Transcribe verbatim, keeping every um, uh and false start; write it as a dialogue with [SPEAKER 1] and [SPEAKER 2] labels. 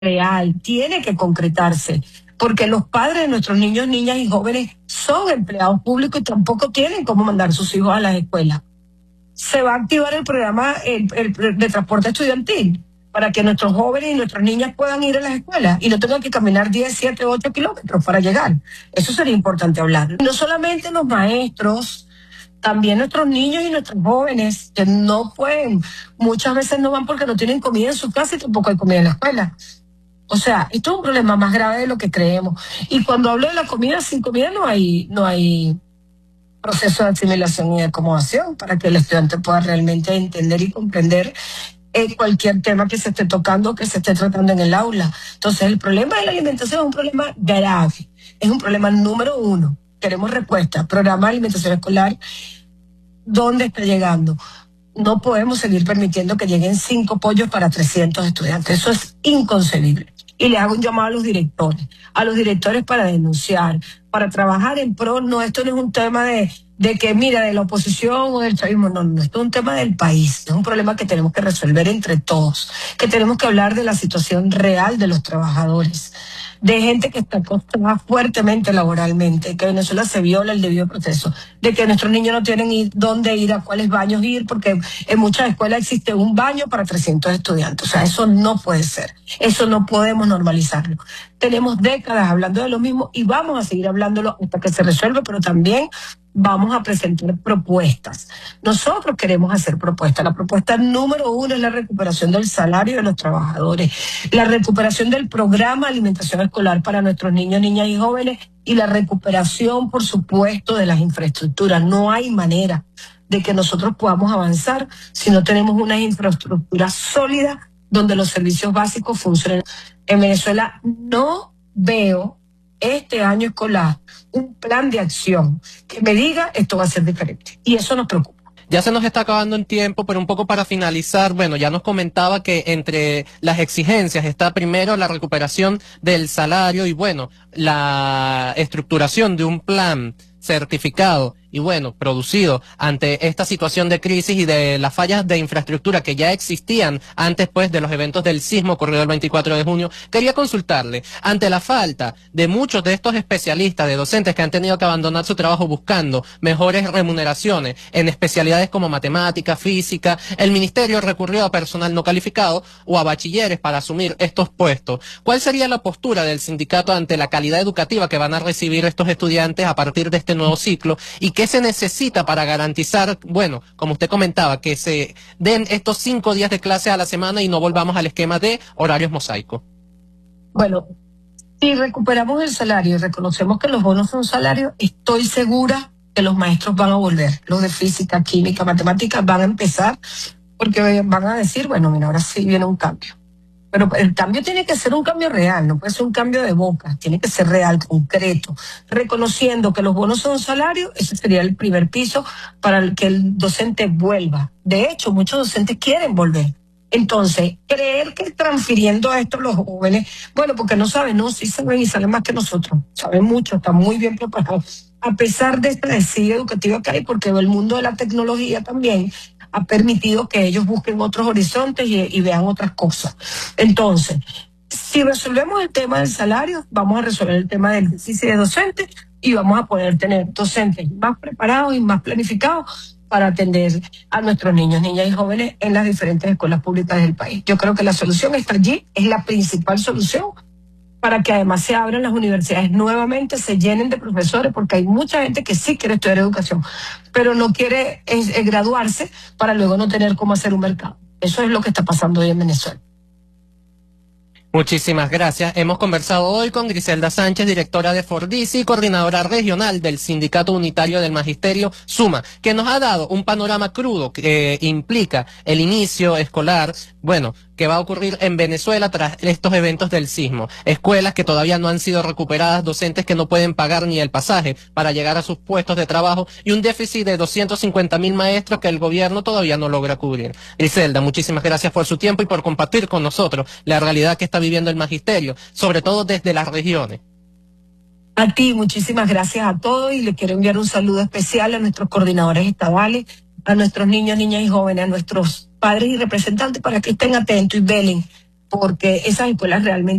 [SPEAKER 1] real, tiene que concretarse, porque los padres de nuestros niños, niñas y jóvenes son empleados públicos y tampoco tienen cómo mandar sus hijos a las escuelas. Se va a activar el programa el, el, de transporte estudiantil para que nuestros jóvenes y nuestras niñas puedan ir a las escuelas y no tengan que caminar diez, siete, ocho kilómetros para llegar. Eso sería importante hablar. No solamente los maestros, también nuestros niños y nuestros jóvenes que no pueden, muchas veces no van porque no tienen comida en su casa y tampoco hay comida en la escuela. O sea, esto es un problema más grave de lo que creemos. Y cuando hablo de la comida, sin comida no hay, no hay proceso de asimilación y de acomodación para que el estudiante pueda realmente entender y comprender eh, cualquier tema que se esté tocando, que se esté tratando en el aula. Entonces, el problema de la alimentación es un problema grave. Es un problema número uno. Queremos respuesta. Programa de alimentación escolar, ¿dónde está llegando? No podemos seguir permitiendo que lleguen cinco pollos para trescientos estudiantes. Eso es inconcebible. Y le hago un llamado a los directores, a los directores para denunciar, para trabajar en pro. No, esto no es un tema de, de que, mira, de la oposición o del chavismo. No, no, esto es un tema del país. Es un problema que tenemos que resolver entre todos, que tenemos que hablar de la situación real de los trabajadores, de gente que está acostada fuertemente laboralmente, que Venezuela se viola el debido proceso, de que nuestros niños no tienen ir, dónde ir, a cuáles baños ir, porque en muchas escuelas existe un baño para trescientos estudiantes. O sea, eso no puede ser. Eso no podemos normalizarlo. Tenemos décadas hablando de lo mismo y vamos a seguir hablándolo hasta que se resuelva, pero también vamos a presentar propuestas. Nosotros queremos hacer propuestas. La propuesta número uno es la recuperación del salario de los trabajadores, la recuperación del programa de alimentación escolar para nuestros niños, niñas y jóvenes y la recuperación, por supuesto, de las infraestructuras. No hay manera de que nosotros podamos avanzar si no tenemos unas infraestructuras sólidas donde los servicios básicos funcionen. En Venezuela no veo este año escolar un plan de acción que me diga esto va a ser diferente. Y eso nos preocupa.
[SPEAKER 2] Ya se nos está acabando el tiempo, pero un poco para finalizar, bueno, ya nos comentaba que entre las exigencias está primero la recuperación del salario y bueno, la estructuración de un plan certificado y bueno, producido ante esta situación de crisis y de las fallas de infraestructura que ya existían antes pues de los eventos del sismo ocurrido el veinticuatro de junio, quería consultarle, ante la falta de muchos de estos especialistas, de docentes que han tenido que abandonar su trabajo buscando mejores remuneraciones en especialidades como matemática, física, el ministerio recurrió a personal no calificado o a bachilleres para asumir estos puestos. ¿Cuál sería la postura del sindicato ante la calidad educativa que van a recibir estos estudiantes a partir de este nuevo ciclo y qué se necesita para garantizar, bueno, como usted comentaba, que se den estos cinco días de clase a la semana y no volvamos al esquema de horarios mosaico?
[SPEAKER 1] Bueno, si recuperamos el salario y reconocemos que los bonos son salarios, estoy segura que los maestros van a volver. Los de física, química, matemáticas van a empezar porque van a decir, bueno, mira, ahora sí viene un cambio. Pero el cambio tiene que ser un cambio real, no puede ser un cambio de boca, tiene que ser real, concreto, reconociendo que los bonos son salarios. Ese sería el primer piso para que el docente vuelva. De hecho, muchos docentes quieren volver. Entonces, creer que transfiriendo esto a los jóvenes, bueno, porque no saben, no, sí saben y saben más que nosotros, saben mucho, están muy bien preparados, a pesar de esta desidia educativa que hay, porque el mundo de la tecnología también ha permitido que ellos busquen otros horizontes y, y vean otras cosas. Entonces, si resolvemos el tema del salario, vamos a resolver el tema del déficit de docentes y vamos a poder tener docentes más preparados y más planificados para atender a nuestros niños, niñas y jóvenes en las diferentes escuelas públicas del país. Yo creo que la solución está allí, es la principal solución, para que además se abran las universidades nuevamente, se llenen de profesores, porque hay mucha gente que sí quiere estudiar educación, pero no quiere eh, eh, graduarse para luego no tener cómo hacer un mercado. Eso es lo que está pasando hoy en Venezuela.
[SPEAKER 2] Muchísimas gracias. Hemos conversado hoy con Griselda Sánchez, directora de Fordisi y coordinadora regional del Sindicato Unitario del Magisterio, SUMA, que nos ha dado un panorama crudo que eh, implica el inicio escolar, bueno, que va a ocurrir en Venezuela tras estos eventos del sismo. Escuelas que todavía no han sido recuperadas, docentes que no pueden pagar ni el pasaje para llegar a sus puestos de trabajo y un déficit de doscientos cincuenta mil maestros que el gobierno todavía no logra cubrir. Griselda, muchísimas gracias por su tiempo y por compartir con nosotros la realidad que está viviendo el magisterio, sobre todo desde las regiones.
[SPEAKER 1] A ti, muchísimas gracias a todos y le quiero enviar un saludo especial a nuestros coordinadores estadales, a nuestros niños, niñas y jóvenes, a nuestros padres y representantes para que estén atentos y velen porque esas escuelas realmente